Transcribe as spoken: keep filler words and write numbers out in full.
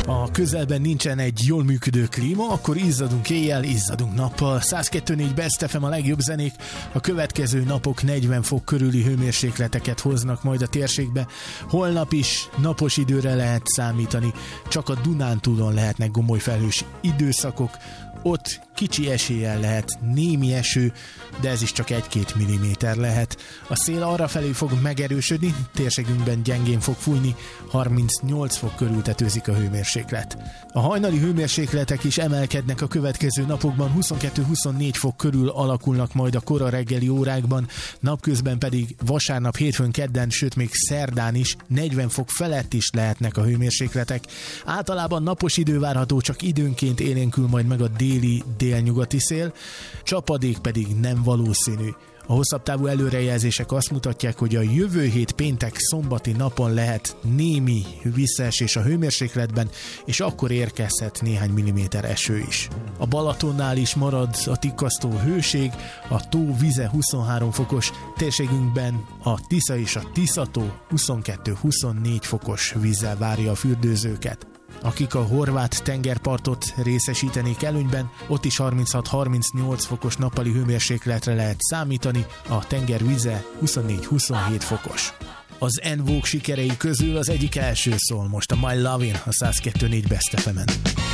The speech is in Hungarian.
a közelben nincsen egy jól működő klíma, akkor izzadunk éjjel, izzadunk nappal. száz kettő négy Best ef em a legjobb zenék. A következő napok negyven fok körüli hőmérsékleteket hoznak majd a térségbe. Holnap is napos időre lehet számítani, csak a Dunántúlon lehetnek gomoly felhős időszakok. Ott kicsi eséllyel lehet némi eső, de ez is csak egy-két milliméter lehet. A szél arrafelé fog megerősödni, térségünkben gyengén fog fújni, harmincnyolc fok körül tetőzik a hőmérséklet. A hajnali hőmérsékletek is emelkednek a következő napokban, huszonkettő-huszonnégy fok körül alakulnak majd a kora reggeli órákban, napközben pedig vasárnap, hétfőn, kedden, sőt még szerdán is negyven fok felett is lehetnek a hőmérsékletek. Általában napos idő várható, csak időnként élénkül majd meg a déli délnyugati szél, csapadék pedig nem valószínű. A hosszabb távú előrejelzések azt mutatják, hogy a jövő hét péntek szombati napon lehet némi visszaesés a hőmérsékletben, és akkor érkezhet néhány milliméter eső is. A Balatonnál is marad a tikkasztó hőség, a tó vize huszonhárom fokos, térségünkben a Tisza és a Tiszató huszonkettő-huszonnégy fokos vízzel várja a fürdőzőket. Akik a horvát tengerpartot részesítenék előnyben, ott is harminchat-harmincnyolc fokos nappali hőmérsékletre lehet számítani, a tenger víze huszonnégy-huszonhét fokos. Az En Vogue sikerei közül az egyik első szól most, a My Lovin' a száz kettő négy Best ef emen.